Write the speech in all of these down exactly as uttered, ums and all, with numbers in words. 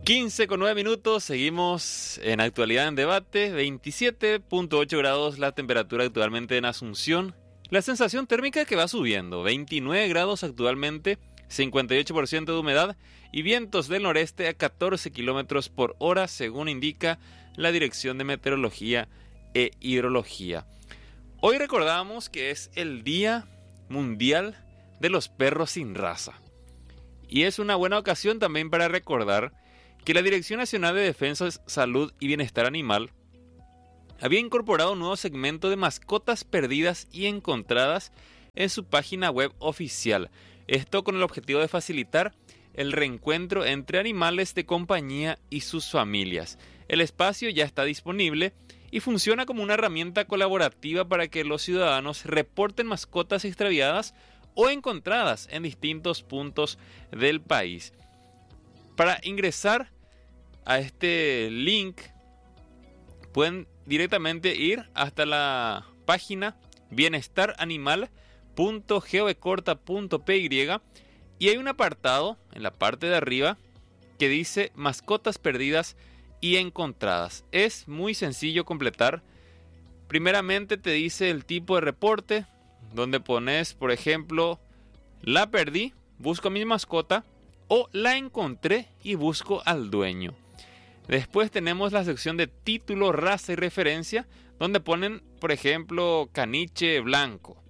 quince con nueve minutos, seguimos en Actualidad en Debate, veintisiete punto ocho grados la temperatura actualmente en Asunción. La sensación térmica que va subiendo, veintinueve grados actualmente, cincuenta y ocho por ciento de humedad y vientos del noreste a catorce kilómetros por hora, según indica la Dirección de Meteorología e Hidrología. Hoy recordamos que es el Día Mundial de los Perros sin Raza. Y es una buena ocasión también para recordar que la Dirección Nacional de Defensa, Salud y Bienestar Animal había incorporado un nuevo segmento de mascotas perdidas y encontradas en su página web oficial. Esto con el objetivo de facilitar el reencuentro entre animales de compañía y sus familias. El espacio ya está disponible y funciona como una herramienta colaborativa para que los ciudadanos reporten mascotas extraviadas o encontradas en distintos puntos del país. Para ingresar a este link pueden directamente ir hasta la página bienestaranimal punto geocorta punto py y hay un apartado en la parte de arriba que dice mascotas perdidas y encontradas. Es muy sencillo completar. Primeramente te dice el tipo de reporte, donde pones, por ejemplo, la perdí, busco a mi mascota, o la encontré y busco al dueño. Después tenemos la sección de título, raza y referencia, donde ponen, por ejemplo, caniche blanco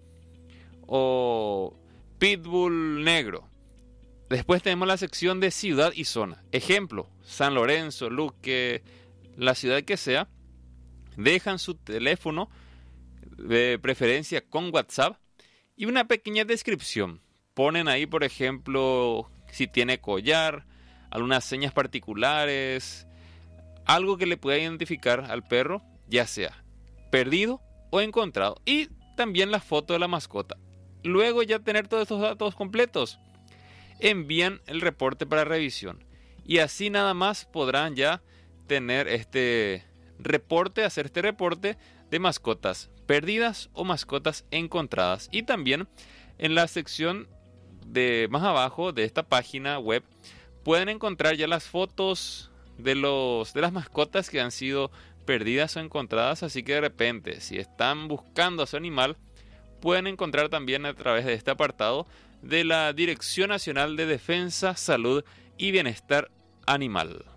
o pitbull negro. Después tenemos la sección de ciudad y zona. Ejemplo, San Lorenzo, Luque, la ciudad que sea. Dejan su teléfono, de preferencia con WhatsApp, y una pequeña descripción. Ponen ahí, por ejemplo, si tiene collar, algunas señas particulares, algo que le pueda identificar al perro, ya sea perdido o encontrado, y también la foto de la mascota. Luego ya tener todos estos datos completos, envían el reporte para revisión y así nada más podrán ya tener este reporte, hacer este reporte de mascotas perdidas o mascotas encontradas. Y también en la sección de más abajo de esta página web pueden encontrar ya las fotos de los de las mascotas que han sido perdidas o encontradas, así que de repente si están buscando a su animal pueden encontrar también a través de este apartado de la Dirección Nacional de Defensa, Salud y Bienestar Animal.